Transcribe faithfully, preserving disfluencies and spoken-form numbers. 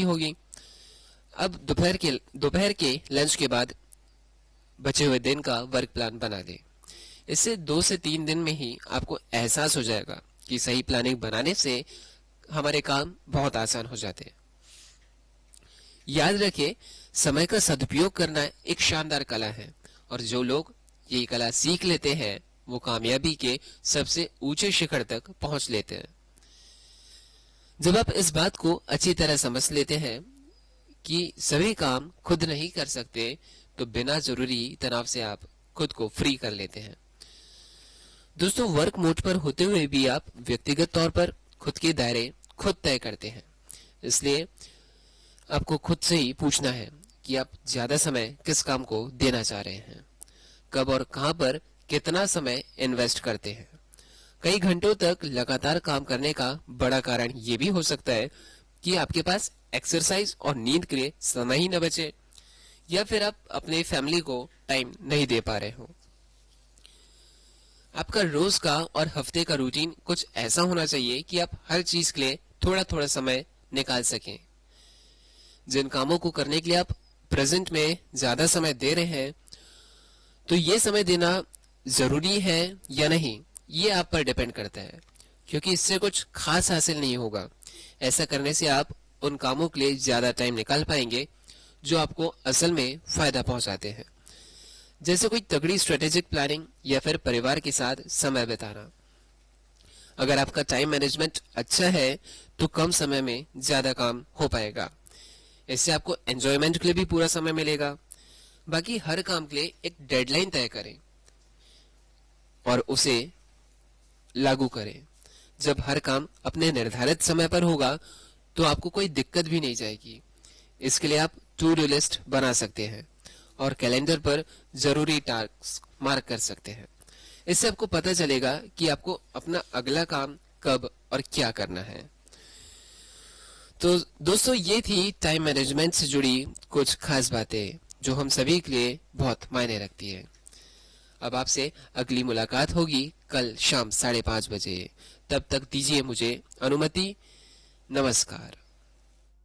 होगी। अब दोपहर के दोपहर के लंच के बाद बचे हुए दिन का वर्क प्लान बना दें। इससे दो से तीन दिन में ही आपको एहसास हो जाएगा कि सही प्लानिंग बनाने से हमारे काम बहुत आसान हो जाते हैं। याद रखें, समय का सदुपयोग करना एक शानदार कला है और जो लोग ये कला सीख लेते हैं वो कामयाबी के सबसे ऊंचे शिखर तक पहुंच लेते हैं। जब आप इस बात को अच्छी तरह समझ लेते हैं कि सभी काम खुद नहीं कर सकते, तो बिना जरूरी तनाव से आप खुद को फ्री कर लेते हैं। दोस्तों, वर्क मोड पर होते हुए भी आप व्यक्तिगत तौर पर खुद के दायरे खुद तय करते हैं। इसलिए आपको खुद से ही पूछना है कि आप ज्यादा समय किस काम को देना चाह रहे हैं, कब और कहां पर कितना समय इन्वेस्ट करते हैं। कई घंटों तक लगातार काम करने का बड़ा कारण ये भी हो सकता है कि आपके पास एक्सरसाइज और नींद के लिए समय ही न बचे, या फिर आप अपने फैमिली को टाइम नहीं दे पा रहे हो। आपका रोज का और हफ्ते का रूटीन कुछ ऐसा होना चाहिए कि आप हर चीज के लिए थोड़ा थोड़ा समय निकाल सकें। जिन कामों को करने के लिए आप प्रेजेंट में ज्यादा समय दे रहे हैं, तो ये समय देना जरूरी है या नहीं, ये आप पर डिपेंड करता है, क्योंकि इससे कुछ खास हासिल नहीं होगा। ऐसा करने से आप उन कामों के लिए ज्यादा टाइम निकाल पाएंगे जो आपको असल में फायदा पहुंचाते हैं, जैसे कोई तगड़ी स्ट्रेटेजिक प्लानिंग या फिर परिवार के साथ समय बिताना। अगर आपका टाइम मैनेजमेंट अच्छा है तो कम समय में ज्यादा काम हो पाएगा। इससे आपको एंजॉयमेंट के लिए भी पूरा समय मिलेगा। बाकी हर काम के लिए एक डेडलाइन तय करें और उसे लागू करें। जब हर काम अपने निर्धारित समय पर होगा तो आपको कोई दिक्कत भी नहीं जाएगी। इसके लिए आप टू डू लिस्ट बना सकते हैं और कैलेंडर पर जरूरी टास्क मार्क कर सकते हैं। इससे आपको पता चलेगा कि आपको अपना अगला काम कब और क्या करना है। तो दोस्तों, ये थी टाइम मैनेजमेंट से जुड़ी कुछ खास बातें जो हम सभी के लिए बहुत मायने रखती है। अब आपसे अगली मुलाकात होगी कल शाम साढ़े पांच बजे। तब तक दीजिए मुझे अनुमति। नमस्कार।